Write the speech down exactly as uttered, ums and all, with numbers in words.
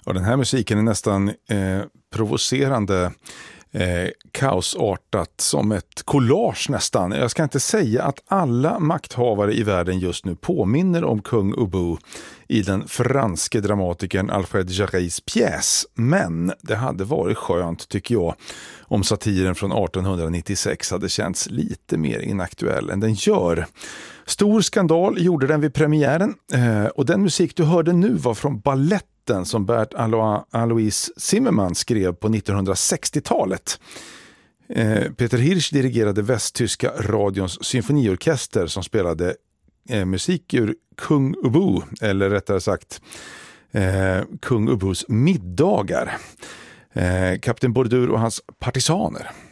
Och den här musiken är nästan eh, provocerande, eh, kaosartat, som ett collage nästan. Jag ska inte säga att alla makthavare i världen just nu påminner om kung Ubu i den franske dramatikern Alfred Jarrys pjäs. Men det hade varit skönt, tycker jag, om satiren från arton nittiosex hade känts lite mer inaktuell än den gör. Stor skandal gjorde den vid premiären, eh, och den musik du hörde nu var från balletten som Bert Alo- Alois Zimmermann skrev på nittonhundrasextiotalet. Eh, Peter Hirsch dirigerade västtyska radions symfoniorkester som spelade eh, musik ur Kung Ubu, eller rättare sagt eh, Kung Ubus middagar. Eh, Kapten Bordur och hans partisaner.